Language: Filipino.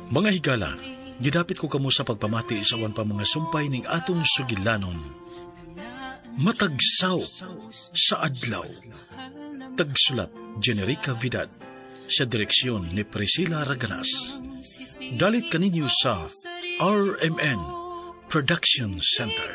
Mga higala, gidapit ko kamo sa pagpamati sa awan pa mga sumpay ning atong sugilanon. Matagsaw sa adlaw. Tagsulat Generica Vidal, sa direksyon ni Priscilla Raganas. Dalit kaninyo sa RMN Production Center.